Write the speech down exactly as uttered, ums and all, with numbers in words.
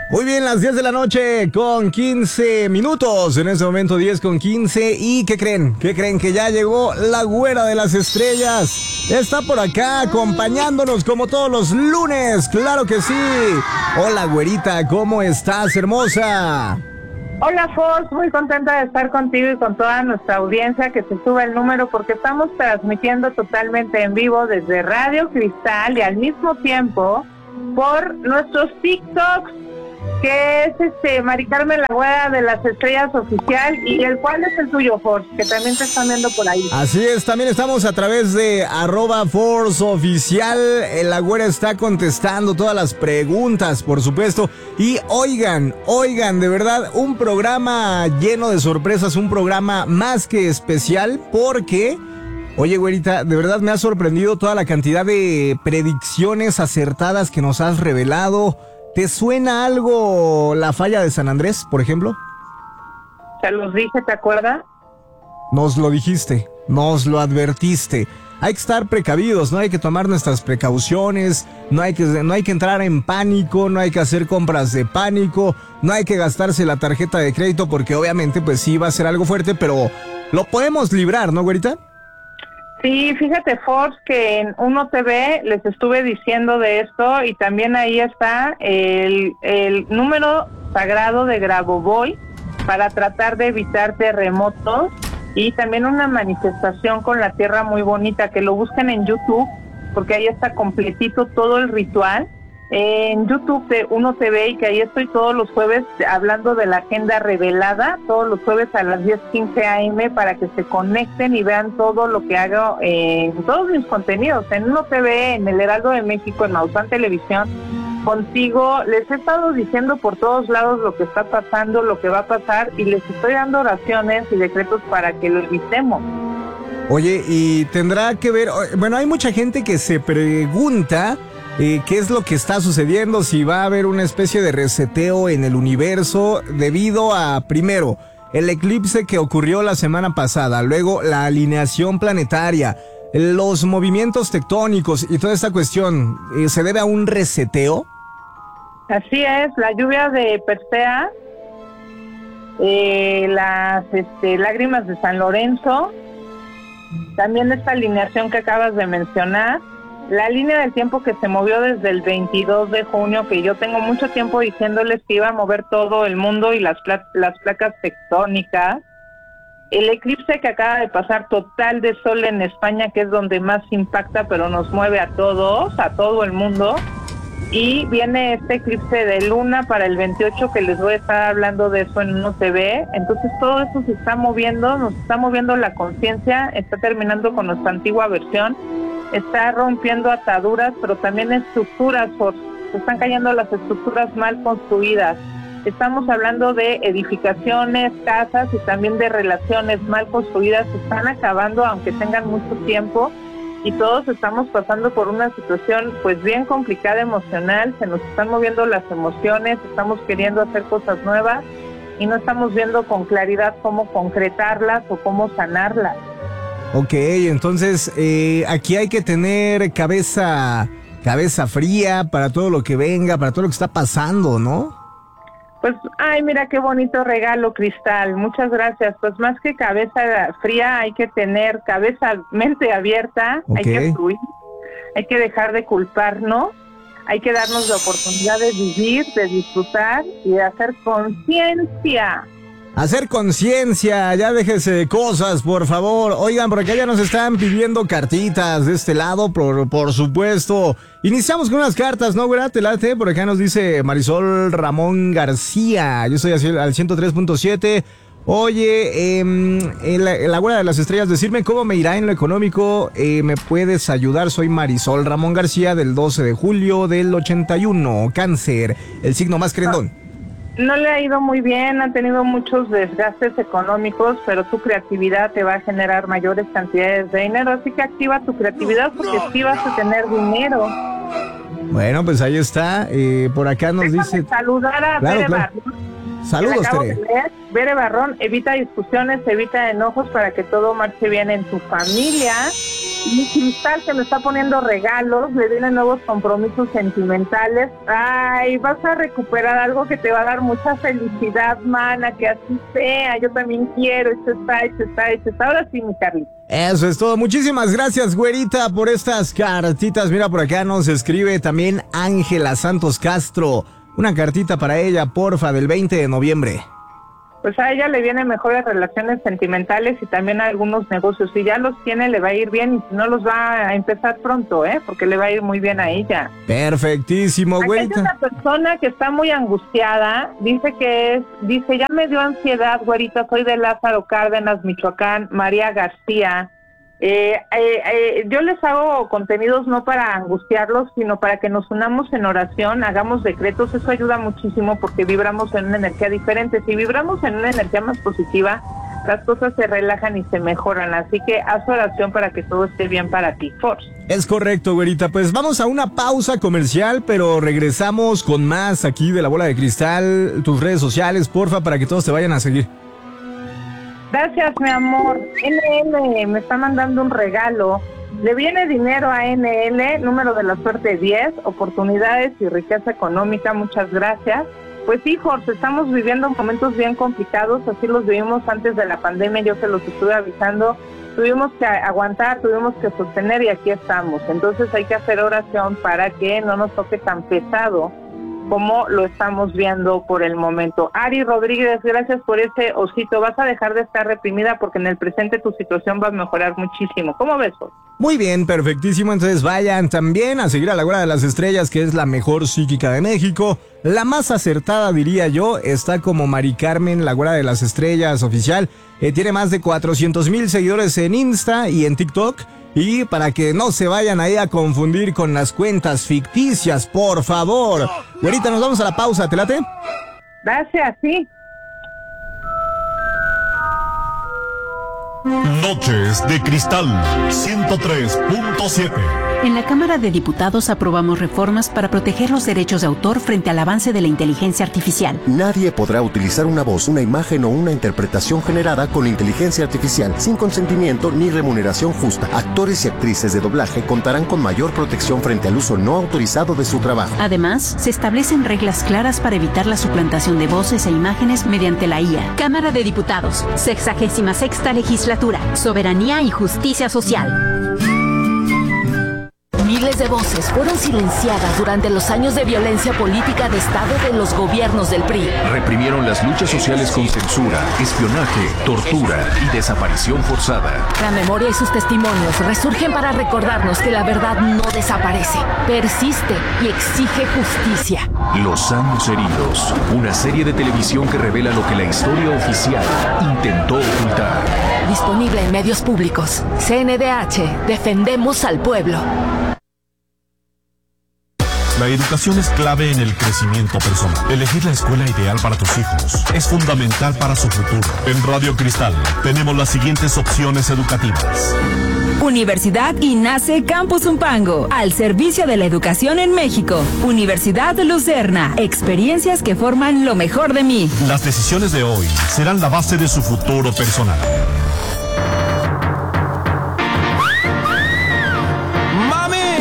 Muy bien, las diez de la noche con quince minutos. En este momento diez con quince. ¿Y qué creen? ¿Qué creen? Que ya llegó la güera de las estrellas. Está por acá acompañándonos como todos los lunes. ¡Claro que sí! Hola, güerita, ¿cómo estás, hermosa? Hola, Fos, muy contenta de estar contigo y con toda nuestra audiencia, que se suba el número porque estamos transmitiendo totalmente en vivo desde Radio Cristal y al mismo tiempo por nuestros TikToks, que es este Mari Carmen, la güera de las estrellas oficial, y el cual es el tuyo, Force, que también te están viendo por ahí. Así es, también estamos a través de arroba Force Oficial. La güera está contestando todas las preguntas, por supuesto. Y oigan, oigan, de verdad, un programa lleno de sorpresas, un programa más que especial, porque... Oye, güerita, de verdad me ha sorprendido toda la cantidad de predicciones acertadas que nos has revelado. ¿Te suena algo la falla de San Andrés, por ejemplo? Te los dije, ¿te acuerdas? Nos lo dijiste, nos lo advertiste. Hay que estar precavidos, no hay que tomar nuestras precauciones, no hay que, no hay que entrar en pánico, no hay que hacer compras de pánico, no hay que gastarse la tarjeta de crédito porque obviamente pues sí va a ser algo fuerte, pero lo podemos librar, ¿no, güerita? Sí, fíjate, Force, que en Uno T V les estuve diciendo de esto y también ahí está el, el número sagrado de Grabovoi para tratar de evitar terremotos y también una manifestación con la tierra muy bonita, que lo busquen en YouTube porque ahí está completito todo el ritual. En YouTube de Uno T V, y que ahí estoy todos los jueves hablando de la agenda revelada, todos los jueves a las diez quince a eme para que se conecten y vean todo lo que hago en todos mis contenidos, en Uno T V, en el Heraldo de México, en Maussan Televisión, contigo. Les he estado diciendo por todos lados lo que está pasando, lo que va a pasar, y les estoy dando oraciones y decretos para que lo evitemos. Oye, y tendrá que ver, bueno, hay mucha gente que se pregunta Eh, ¿qué es lo que está sucediendo? Si va a haber una especie de reseteo en el universo debido a, primero, el eclipse que ocurrió la semana pasada, luego la alineación planetaria, los movimientos tectónicos y toda esta cuestión, eh, ¿se debe a un reseteo? Así es, la lluvia de Persea, eh, las este, lágrimas de San Lorenzo, también esta alineación que acabas de mencionar, la línea del tiempo que se movió desde el veintidós de junio, que yo tengo mucho tiempo diciéndoles que iba a mover todo el mundo y las, pla- las placas tectónicas, el eclipse que acaba de pasar total de sol en España, que es donde más impacta, pero nos mueve a todos, a todo el mundo, y viene este eclipse de luna para el veintiocho, que les voy a estar hablando de eso en Uno T V. Entonces todo eso se está moviendo, nos está moviendo la conciencia, está terminando con nuestra antigua versión, está rompiendo ataduras, pero también estructuras, por, se están cayendo las estructuras mal construidas. Estamos hablando de edificaciones, casas y también de relaciones mal construidas, se están acabando aunque tengan mucho tiempo, y todos estamos pasando por una situación pues bien complicada emocional, se nos están moviendo las emociones, estamos queriendo hacer cosas nuevas y no estamos viendo con claridad cómo concretarlas o cómo sanarlas. Ok, entonces eh, aquí hay que tener cabeza, cabeza fría para todo lo que venga, para todo lo que está pasando, ¿no? Pues, ay, mira qué bonito regalo, Cristal, muchas gracias. Pues más que cabeza fría, hay que tener cabeza, mente abierta, okay. Hay que fluir, hay que dejar de culparnos, hay que darnos la oportunidad de vivir, de disfrutar y de hacer conciencia. Hacer conciencia, ya déjese de cosas, por favor. Oigan, por acá ya nos están pidiendo cartitas de este lado, por, por supuesto. Iniciamos con unas cartas, ¿no, güera? ¿Te late? Por acá nos dice Marisol Ramón García. Yo estoy al ciento tres punto siete. Oye, eh, la, la güera de las estrellas, decirme cómo me irá en lo económico. Eh, ¿Me puedes ayudar? Soy Marisol Ramón García, del doce de julio del ochenta y uno. Cáncer, el signo más querendón. No le ha ido muy bien, ha tenido muchos desgastes económicos, pero tu creatividad te va a generar mayores cantidades de dinero, así que activa tu creatividad porque sí vas a tener dinero. Bueno, pues ahí está, eh, por acá nos Déjame dice... saludar a claro, Bere claro. Barrios. Saludos, acabo Tere. de leer. Bere Barrón, evita discusiones, evita enojos para que todo marche bien en tu familia. Y Cristal, que me está poniendo regalos, le vienen nuevos compromisos sentimentales. Ay, vas a recuperar algo que te va a dar mucha felicidad, mana, que así sea. Yo también quiero, esto está, esto está, esto está. Ahora sí, mi Carlita. Eso es todo. Muchísimas gracias, güerita, por estas cartitas. Mira, por acá nos escribe también Ángela Santos Castro. Una cartita para ella, porfa, del veinte de noviembre. Pues a ella le vienen mejores relaciones sentimentales y también algunos negocios. Si ya los tiene, le va a ir bien, y si no, los va a empezar pronto, ¿eh? Porque le va a ir muy bien a ella. Perfectísimo, güerita. Hay una persona que está muy angustiada, dice que es, dice, ya me dio ansiedad, güerita, soy de Lázaro Cárdenas, Michoacán, María García. Eh, eh, eh, yo les hago contenidos no para angustiarlos, sino para que nos unamos en oración, hagamos decretos. Eso ayuda muchísimo porque vibramos en una energía diferente. Si vibramos en una energía más positiva, las cosas se relajan y se mejoran. Así que haz oración para que todo esté bien para ti, Force. Es correcto, güerita. Pues vamos a una pausa comercial, pero regresamos con más aquí de La Bola de Cristal. Tus redes sociales, porfa, para que todos te vayan a seguir. Gracias, mi amor. N L me está mandando un regalo. Le viene dinero a N L, número de la suerte diez, oportunidades y riqueza económica. Muchas gracias. Pues sí, Jorge, estamos viviendo momentos bien complicados, así los vivimos antes de la pandemia, yo se los estuve avisando. Tuvimos que aguantar, tuvimos que sostener y aquí estamos. Entonces hay que hacer oración para que no nos toque tan pesado como lo estamos viendo por el momento. Ari Rodríguez, gracias por ese osito. Vas a dejar de estar reprimida porque en el presente tu situación va a mejorar muchísimo. ¿Cómo ves, Jorge? Muy bien, perfectísimo. Entonces vayan también a seguir a La Hora de las Estrellas, que es la mejor psíquica de México. La más acertada, diría yo, está como Mari Carmen, La Hora de las Estrellas oficial. Eh, tiene más de cuatrocientos mil seguidores en Insta y en TikTok. Y para que no se vayan ahí a confundir con las cuentas ficticias, por favor. Güerita, nos vamos a la pausa, ¿te late? Gracias, sí. Noches de Cristal ciento tres punto siete. En la Cámara de Diputados aprobamos reformas para proteger los derechos de autor frente al avance de la inteligencia artificial. Nadie podrá utilizar una voz, una imagen o una interpretación generada con inteligencia artificial sin consentimiento ni remuneración justa. Actores y actrices de doblaje contarán con mayor protección frente al uso no autorizado de su trabajo. Además, se establecen reglas claras para evitar la suplantación de voces e imágenes mediante la I A. Cámara de Diputados, sexagésima sexta legislatura, soberanía y justicia social. Miles de voces fueron silenciadas durante los años de violencia política de Estado de los gobiernos del P R I. Reprimieron las luchas sociales con censura, espionaje, tortura y desaparición forzada. La memoria y sus testimonios resurgen para recordarnos que la verdad no desaparece, persiste y exige justicia. Los años heridos, una serie de televisión que revela lo que la historia oficial intentó ocultar. Disponible en medios públicos. C N D H, defendemos al pueblo. La educación es clave en el crecimiento personal. Elegir la escuela ideal para tus hijos es fundamental para su futuro. En Radio Cristal tenemos las siguientes opciones educativas. Universidad INACE Campus Umpango, al servicio de la educación en México. Universidad Lucerna, experiencias que forman lo mejor de mí. Las decisiones de hoy serán la base de su futuro personal.